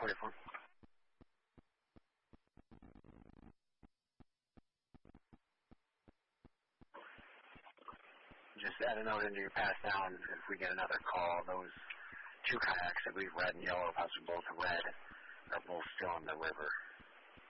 44. Just add a note into your pass down if we get another call. Those two kayaks, I believe red and yellow, possibly both red, are both still in the river.